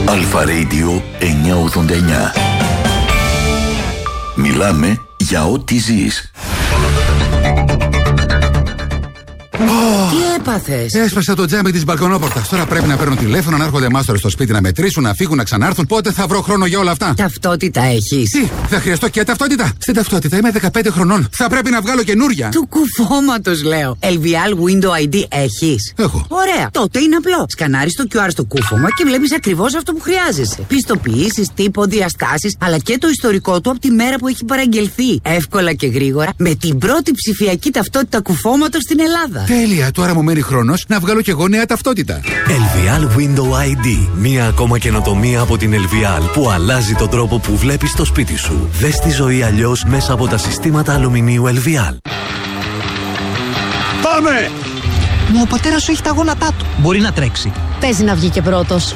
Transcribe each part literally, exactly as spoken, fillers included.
Αλφα Radio εννιακόσια ογδόντα εννιά. Μιλάμε για ό,τι ζεις. Τι έπαθες? Έσπασα το τζάμι της μπαλκονόπορτας. Τώρα πρέπει να παίρνουν τηλέφωνο, να έρχονται μάστορες στο σπίτι να μετρήσουν, να φύγουν, να ξανάρθουν. Πότε θα βρω χρόνο για όλα αυτά? Ταυτότητα έχεις? Τι, θα χρειαστώ και ταυτότητα? Στην ταυτότητα είμαι δεκαπέντε χρονών. Θα πρέπει να βγάλω καινούρια. Του κουφώματος λέω. ελ βι ελ Window άι ντι έχεις? Έχω. Ωραία. Τότε είναι απλό. Σκανάρεις το κιου αρ στο κούφωμα και βλέπεις ακριβώς αυτό που χρειάζεσαι. Πιστοποιήσεις, τύπο, διαστάσεις, αλλά και το ιστορικό του από τη μέρα που έχει παραγγελθεί. Εύκολα και γρήγορα με την πρώτη ψηφιακή ταυτότητα κουφώματος στην Ελλάδα. Τέλεια, τώρα μου μένει χρόνος να βγάλω κι εγώ νέα ταυτότητα. ελ βι ελ Window άι ντι. Μία ακόμα καινοτομία από την ελ βι ελ που αλλάζει τον τρόπο που βλέπεις το σπίτι σου. Δες τη ζωή αλλιώς μέσα από τα συστήματα αλουμινίου ελ βι ελ. Πάμε! Μα ο πατέρας σου έχει τα γόνατά του. Μπορεί να τρέξει. Παίζει να βγει και πρώτος.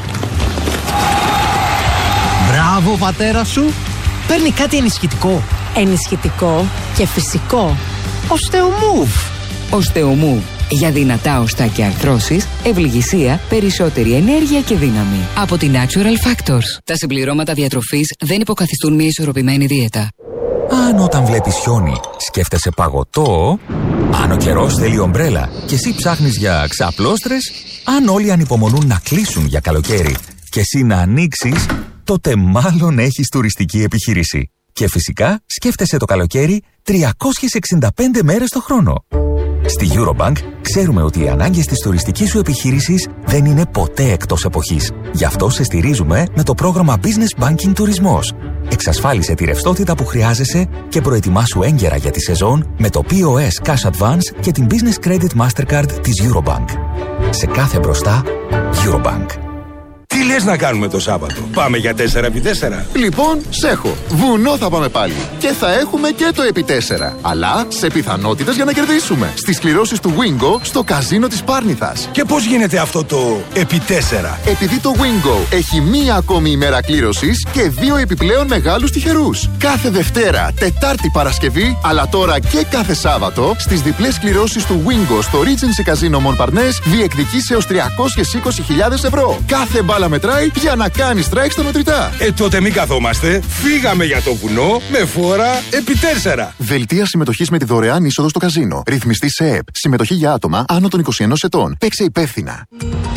Μπράβο, πατέρα σου. Παίρνει κάτι ενισχυτικό. Ενισχυτικό και φυσικό. Οστεομούβ. Οστεομούβ. Για δυνατά οστά και αρθρώσεις, ευληγησία, περισσότερη ενέργεια και δύναμη. Από τη Natural Factors. Τα συμπληρώματα διατροφής δεν υποκαθιστούν μια ισορροπημένη δίαιτα. Αν όταν βλέπεις χιόνι σκέφτεσαι παγωτό, αν ο καιρός θέλει ομπρέλα και εσύ ψάχνεις για ξαπλώστρες, αν όλοι ανυπομονούν να κλείσουν για καλοκαίρι και εσύ να ανοίξεις, τότε μάλλον έχεις τουριστική επιχείρηση. Και φυσικά σκέφτεσαι το καλοκαίρι τριακόσιες εξήντα πέντε μέρες το χρόνο. Στη Eurobank ξέρουμε ότι οι ανάγκες της τουριστικής σου επιχείρησης δεν είναι ποτέ εκτός εποχής. Γι' αυτό σε στηρίζουμε με το πρόγραμμα Business Banking Τουρισμός. Εξασφάλισε τη ρευστότητα που χρειάζεσαι και προετοιμάσου έγκαιρα για τη σεζόν με το πι ο ες Cash Advance και την Business Credit Mastercard της Eurobank. Σε κάθε μπροστά, Eurobank. Τι λες να κάνουμε το Σάββατο? Πάμε για τέσσερα επί τέσσερα. Λοιπόν, σ' έχω. Βουνό θα πάμε πάλι. Και θα έχουμε και το επί τέσσερα. Αλλά σε πιθανότητες για να κερδίσουμε. Στις κληρώσεις του Wingo στο καζίνο της Πάρνηθας. Και πώς γίνεται αυτό το επί τέσσερα? Επειδή το Wingo έχει μία ακόμη ημέρα κλήρωσης και δύο επιπλέον μεγάλους τυχερούς. Κάθε Δευτέρα, Τετάρτη, Παρασκευή, αλλά τώρα και κάθε Σάββατο, στις διπλές κληρώσεις του Wingo στο Regency Casino Montparnasse διεκδικείς έως τριακόσιες είκοσι χιλιάδες ευρώ. Κάθε μπάλα μετράει για να κάνεις strike στα μετρητά. Ε, τότε μην καθόμαστε. Φύγαμε για το βουνό με φόρα επί τέσσερα. Δελτία συμμετοχής με τη δωρεάν είσοδο στο καζίνο. Ρυθμιστή σε ΕΕΠ. Συμμετοχή για άτομα άνω των είκοσι ενός ετών. Παίξε υπεύθυνα.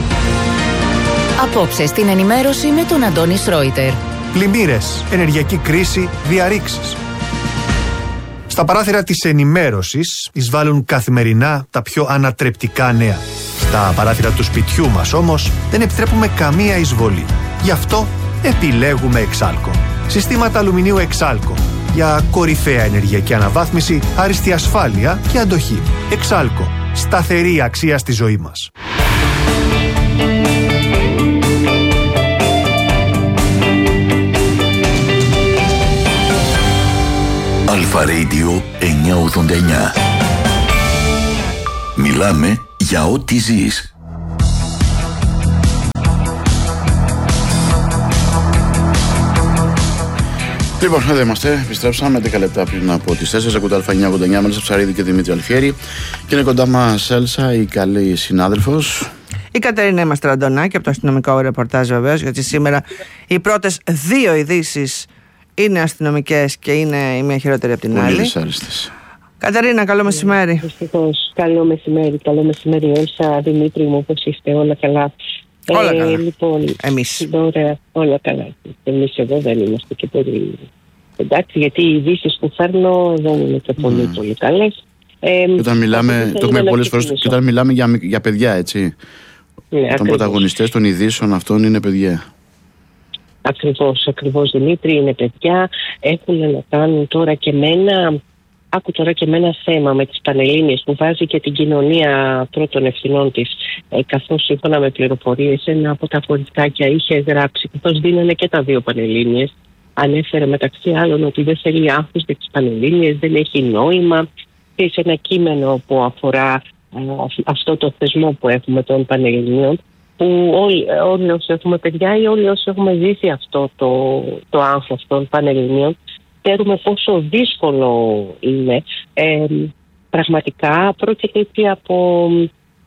Απόψε στην ενημέρωση με τον Αντώνη Σρόιτερ. Πλημμύρες, ενεργειακή κρίση, διαρρήξεις. Στα παράθυρα της ενημέρωσης εισβάλλουν καθημερινά τα πιο ανατρεπτικά νέα. Στα παράθυρα του σπιτιού μας όμως δεν επιτρέπουμε καμία εισβολή. Γι' αυτό επιλέγουμε Εξάλκο. Συστήματα αλουμινίου Εξάλκο. Για κορυφαία ενεργειακή αναβάθμιση, άριστη ασφάλεια και αντοχή. Εξάλκο. Σταθερή αξία στη ζωή μας. Αλφα Radio εννιακόσια ογδόντα εννιά. Μιλάμε για ό,τι ζεις. Λοιπόν, εδώ είμαστε. Επιστρέψαμε δέκα λεπτά πριν από τις τέσσερις. Ακούτε Αλφα εννιακόσια ογδόντα εννιά, Μέλισσα Ψαρίδη και Δημήτρη Αλφιέρη. Και είναι κοντά μας Έλσα, η καλή συνάδελφος. Η Κατερίνα Μαστραντονάκη από το αστυνομικό ρεπορτάζ, βεβαίως, γιατί σήμερα οι πρώτες δύο ειδήσεις είναι αστυνομικές και είναι η μία χειρότερη από την Πολύ άλλη. δυσάρεστες. Κατερίνα, καλό μεσημέρι. Δυστυχώς. Καλό μεσημέρι, καλό μεσημέρι, Έλσα, Δημήτρη μου, πώς είστε, όλα καλά? Όλα ε, καλά. Λοιπόν, εμείς. Ωραία, όλα καλά. Εμείς εδώ δεν είμαστε και πολύ εντάξει, γιατί οι ειδήσεις που φέρνω δεν είναι και πολύ, mm. πολύ καλές. Ε, Και όταν μιλάμε, το έχουμε πολλές φορές, και όταν μιλάμε για, για παιδιά, έτσι. Ναι, Όταν πρωταγωνιστές των ειδήσεων αυτών είναι παιδιά. Ακριβώς, ακριβώς, Δημήτρη, είναι παιδιά. Έχουν να κάνουν τώρα και με ένα, άκου τώρα και με ένα θέμα με τις Πανελλήνιες που βάζει και την κοινωνία πρώτων ευθυνών της. Ε, καθώς σύμφωνα με πληροφορίες ένα από τα φορητάκια είχε γράψει, καθώς δίνανε και τα δύο Πανελλήνιες, ανέφερε μεταξύ άλλων ότι δεν θέλει άγχος με τις Πανελλήνιες, δεν έχει νόημα. Και σε ένα κείμενο που αφορά ε, αυτό το θεσμό που έχουμε των Πανελληνίων, που όλοι, όλοι όσοι έχουμε παιδιά ή όλοι όσοι έχουμε ζήσει αυτό το, το άγχος των Πανελληνίων, ξέρουμε πόσο δύσκολο είναι. Ε, πραγματικά πρόκειται από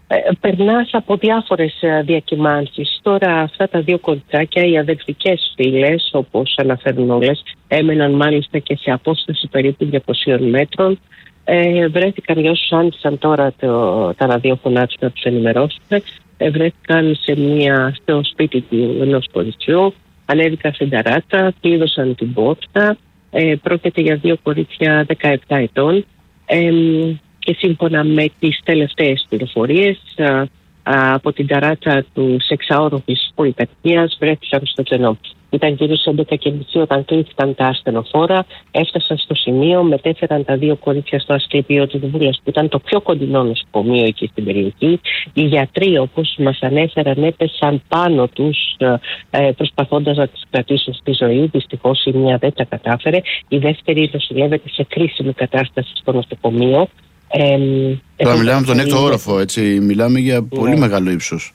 Ε, περνάς από διάφορες διακυμάνσεις. Τώρα αυτά τα δύο κοριτσάκια, οι αδελφικές φίλες, όπως αναφέρουν όλες, έμεναν μάλιστα και σε απόσταση περίπου διακοσίων μέτρων. Ε, βρέθηκαν, για όσους άντισαν τώρα το, τα ραδιόφωνά τους να τους ενημερώσουν, ε, βρέθηκαν σε μια, στο σπίτι του ενός κοριτσιού, ανέβηκαν στην ταράτσα, κλείδωσαν την πόρτα. Ε, πρόκειται για δύο κορίτσια δεκαεπτά ετών. Ε, και σύμφωνα με τις τελευταίες πληροφορίες α, α, από την ταράτσα του εξαόροφης πολυκατοικίας βρέθηκαν στο κενό. Ήταν γύρω στις έντεκα και μισή όταν κλείθηκαν τα ασθενοφόρα, έφτασαν στο σημείο, μετέφεραν τα δύο κορίτσια στο Ασκληπείο του Δουβούλας που ήταν το πιο κοντινό νοσοκομείο εκεί στην περιοχή. Οι γιατροί, όπως μας ανέφεραν, έπεσαν πάνω τους ε, προσπαθώντας να τις κρατήσουν στη ζωή. Δυστυχώς η μία δεν τα κατάφερε. Η δεύτερη νοσηλεύεται σε κρίσιμη κατάσταση στο νοσοκομείο. Ε, Τώρα μιλάμε από τον έκτο όροφο, έτσι. Μιλάμε για πολύ ναι. μεγάλο ύψος.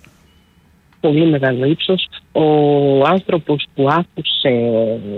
Πολύ μεγάλο ύψος. Ο άνθρωπος που άκουσε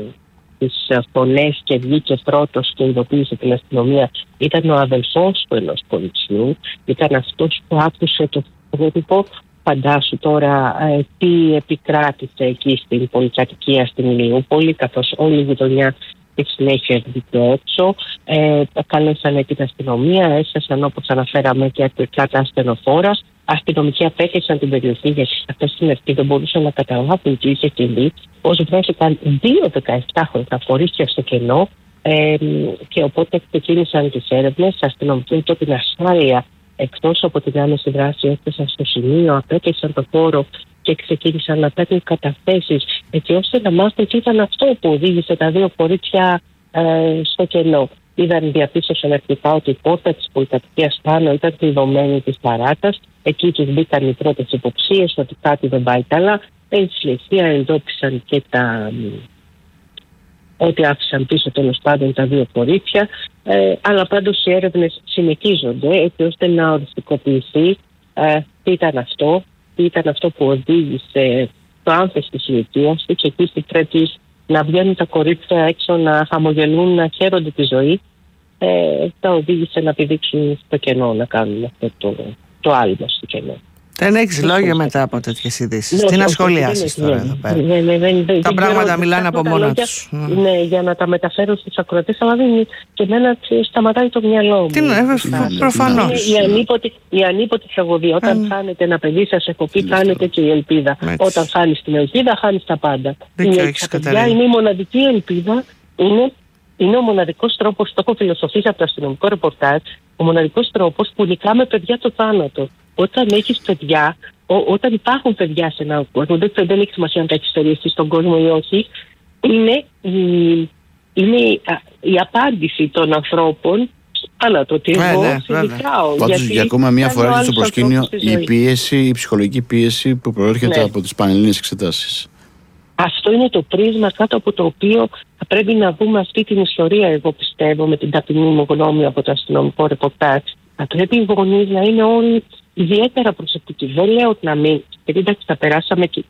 τις φωνές και βγήκε πρώτος και ειδοποίησε την αστυνομία ήταν ο αδελφός του ενός κοριτσιού. Ήταν αυτός που άκουσε το φωνητικό. Φαντάσου τώρα ε, τι επικράτησε εκεί στην πολυκατοικία στην Ηλιούπολη, καθώς όλη η γειτονιά στη συνέχεια βγήκε έξω. Ε, καλέσανε την αστυνομία, έσασαν όπως αναφέραμε και αρκετά τα ασθενοφόρα. Αστυνομικοί απέκλεισαν την περιοχή γιατί αυτές οι μερικοί δεν μπορούσαν να καταλάβουν τι είχε συμβεί. Ως βρέθηκαν δύο δεκαεπτάχρονια κορίτσια στο κενό ε, και οπότε ξεκίνησαν τις έρευνες. Αστυνομικοί με την ασφάλεια εκτός από την άμεση δράση έφτασαν στο σημείο, απέκλεισαν το χώρο και ξεκίνησαν να παίρνουν καταθέσεις έτσι ώστε να μάθουν τι ήταν αυτό που οδήγησε τα δύο κορίτσια ε, στο κενό. Είδαν, διαπίστωσαν αρχικά ότι η πόρτα της πολυκατοικίας πάνω ήταν κλειδωμένη της ταράτας. Εκεί τους μπήκαν οι πρώτες υποψίες ότι κάτι δεν πάει καλά. Εν συνεχεία εντόπισαν και τα... ότι άφησαν πίσω τέλος πάντων τα δύο κορίτσια. Ε, αλλά πάντως οι έρευνες συνεχίζονται έτσι ώστε να οριστικοποιηθεί ε, τι ήταν αυτό, τι ήταν αυτό που οδήγησε το άνθος της ηλικίας και εκεί στην Κρέτη να βγαίνουν τα κορίτσια έξω, να χαμογελούν, να χαίρονται τη ζωή. Ε, τα οδήγησε να πηδήξουν στο κενό, να κάνουν αυτό το, το άλμα στο κενό. Δεν έχεις λόγια μετά από τέτοιες ειδήσεις. Τι να σχολιάσεις τώρα εδώ πέρα. Ναι, ναι, ναι, ναι, τα πράγματα μιλάνε από μόνα τους. Ναι, για να τα μεταφέρω στους ακροατές, αλλά δεν, και εμένα σταματάει το μυαλό μου. Τι ναι, προφανώς. Η ανίποτη, η ανίποτη τραγωδία. Όταν χάνετε ένα παιδί, σας έχω πει, χάνετε και η ελπίδα. Όταν χάνεις την ελπίδα, χάνεις τα πάντα. Η παιδιά είναι η μοναδική ελπίδα, είναι Είναι ο μοναδικός τρόπος, το έχω φιλοσοφήσει από το αστυνομικό ρεπορτάζ, ο μοναδικός τρόπος που νικάμε παιδιά το θάνατο. Όταν έχεις παιδιά, ό, όταν υπάρχουν παιδιά σε έναν κόσμο, δεν, δεν έχει σημασία αν τα έχεις φέρει στον κόσμο ή όχι, είναι, η, είναι η, η απάντηση των ανθρώπων αλλά το ότι εγώ συνδικάω. Πάντως για ακόμα μία φορά έρχεται στο προσκήνιο η πίεση, η ψυχολογική πίεση που προέρχεται ναι. από τις πανελλήνιες εξετάσεις. Αυτό είναι το πρίσμα κάτω από το οποίο θα πρέπει να δούμε αυτή την ιστορία, εγώ πιστεύω, με την ταπεινή μου γνώμη από το αστυνομικό ρεπορτάζ. Θα πρέπει οι γονείς να είναι όλοι ιδιαίτερα προσεκτικοί. Δεν λέω να μην, γιατί εντάξει, θα περάσαμε και